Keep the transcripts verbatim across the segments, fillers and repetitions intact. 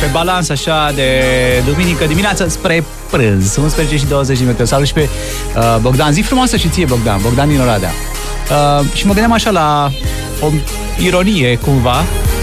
pe balans așa de duminică dimineața spre prânz, unsprezece și douăzeci de minute. Salut și pe uh, Bogdan. Zi frumoasă și ție, Bogdan. Bogdan din Oradea. Uh, și mă gândeam așa la o ironie, cumva,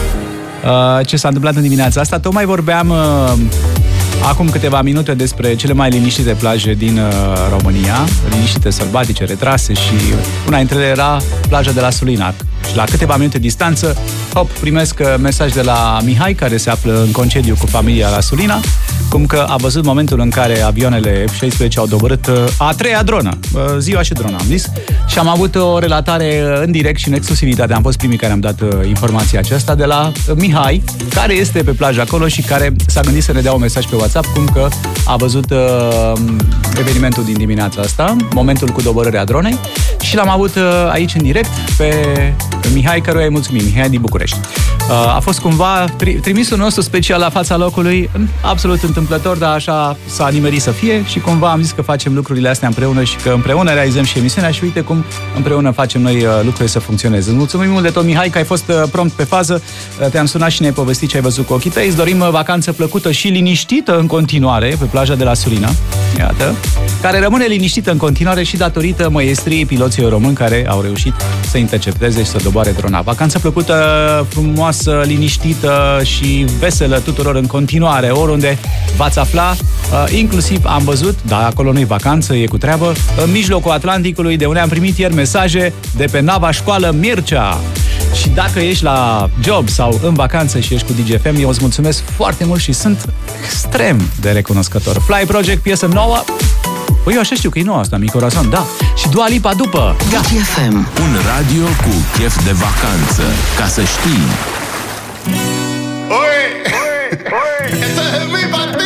uh, ce s-a întâmplat în dimineața asta. Tocmai vorbeam uh, acum câteva minute despre cele mai liniștite plaje din uh, România, liniștite, sălbatice, retrase, și una dintre ele era plaja de la Sulina. Și la câteva minute distanță, hop, primesc mesaj de la Mihai, care se află în concediu cu familia la Sulina, cum că a văzut momentul în care avioanele F șaisprezece au doborât a treia dronă, ziua și drona, am zis, și am avut o relatare în direct și în exclusivitate. Am fost primii care am dat informația aceasta de la Mihai, care este pe plajă acolo și care s-a gândit să ne dea un mesaj pe WhatsApp, cum că a văzut uh, evenimentul din dimineața asta, momentul cu doborârea dronei, și l-am avut uh, aici în direct pe Mihai, căruia îi mulțumim, Mihai din București. Uh, a fost cumva tri- trimisul nostru special la fața locului, absolut întâmplător, dar așa s-a nimerit să fie, și cumva am zis că facem lucrurile astea împreună și că împreună realizăm și emisiunea, și uite cum împreună facem noi uh, lucrurile să funcționeze. Îți mulțumim mult de tot, Mihai, că ai fost uh, prompt pe fază, uh, te-am sunat și ne-ai povestit ce ai văzut cu ochii tăi. Îți dorim uh, vacanță plăcută și liniștită în continuare pe plaja de la Sulina, iată, care rămâne liniștită în continuare și datorită măiestriei piloților români care au reușit să intercepteze și să doboare drona. Vacanță plăcută, frumoasă, liniștită și veselă tuturor în continuare, oriunde v-ați afla, uh, inclusiv am văzut, dar acolo nu-i vacanță, e cu treabă, în mijlocul Atlanticului, de unde am primit ieri mesaje de pe nava școală Mircea. Și dacă ești la job sau în vacanță și ești cu D J F M, eu îți mulțumesc foarte mult și sunt extrem de recunoscător. Fly Project, piesă nouă. Păi eu așa știu că e nouă asta, Mi Corazon, da. Și Dua Lipa după. D J F M. Un radio cu chef de vacanță, ca să știi. Oi! Oi! Oi!